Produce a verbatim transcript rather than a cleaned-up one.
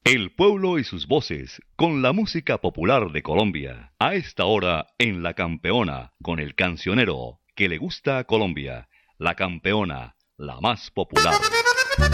El pueblo y sus voces, con la música popular de Colombia. A esta hora en La Campeona, con el cancionero que le gusta a Colombia. La Campeona, la más popular.